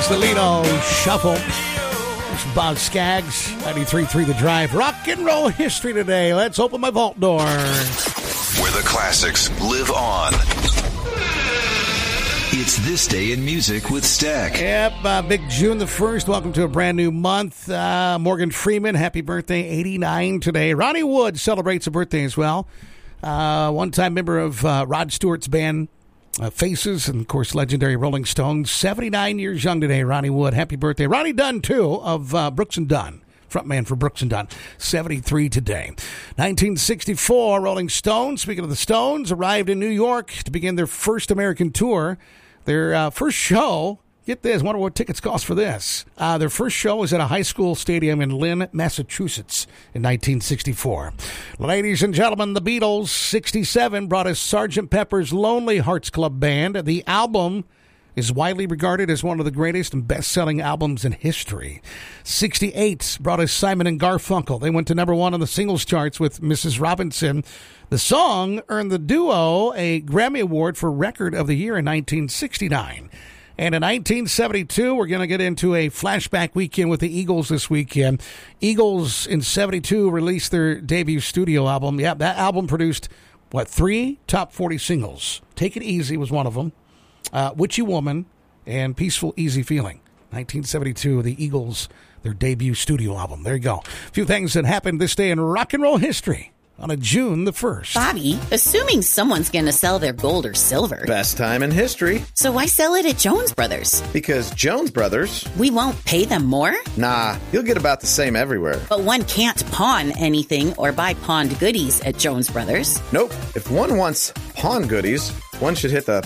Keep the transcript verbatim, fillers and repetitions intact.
It's the Lino Shuffle. It's Bob Skaggs, ninety-three point three The Drive. Rock and roll history today. Let's open my vault door. Where the classics live on. It's This Day in Music with Stack. Yep, uh, big June the first. Welcome to a brand new month. Uh, Morgan Freeman, happy birthday, eighty-nine today. Ronnie Wood celebrates a birthday as well. Uh, one-time member of uh, Rod Stewart's band, Uh, Faces, and, of course, legendary Rolling Stones. seventy-nine years young today, Ronnie Wood. Happy birthday. Ronnie Dunn, too, of uh, Brooks and Dunn. Frontman for Brooks and Dunn. seventy-three today. nineteen sixty-four, Rolling Stones, speaking of the Stones, arrived in New York to begin their first American tour. Their uh, first show, get this, wonder what tickets cost for this. Uh, their first show was at a high school stadium in Lynn, Massachusetts in nineteen sixty-four. Ladies and gentlemen, the Beatles, sixty-seven, brought us Sergeant Pepper's Lonely Hearts Club Band. The album is widely regarded as one of the greatest and best-selling albums in history. sixty-eight brought us Simon and Garfunkel. They went to number one on the singles charts with Missus Robinson. The song earned the duo a Grammy Award for Record of the Year in nineteen sixty-nine. And in nineteen seventy-two, we're going to get into a flashback weekend with the Eagles this weekend. Eagles in seventy-two released their debut studio album. Yeah, that album produced, what, three top forty singles. Take It Easy was one of them. Uh, Witchy Woman and Peaceful Easy Feeling. nineteen seventy-two, the Eagles, their debut studio album. There you go. A few things that happened this day in rock and roll history. On a June the first. Bobby, assuming someone's going to sell their gold or silver. Best time in history. So why sell it at Jones Brothers? Because Jones Brothers... We won't pay them more? Nah, you'll get about the same everywhere. But one can't pawn anything or buy pawned goodies at Jones Brothers. Nope. If one wants pawn goodies, one should hit the